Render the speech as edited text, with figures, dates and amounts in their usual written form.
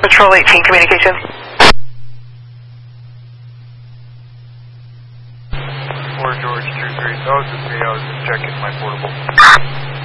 Patrol 18 communication. 4 George 23. That was just me. I was just checking my portable.